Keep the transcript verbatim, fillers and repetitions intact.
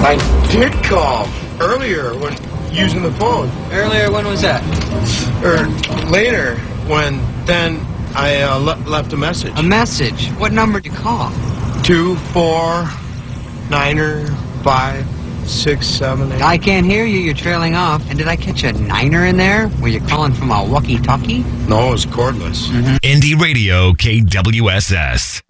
I did call earlier when using the phone. Earlier, when was that? Or later, when then I uh, le left a message. A message? What number did you call? Two, four, niner, five, six, seven, eight. I can't hear you. You're trailing off. And did I catch a niner in there? Were you calling from a walkie-talkie? No, it was cordless. Mm-hmm. Indie Radio K W S S.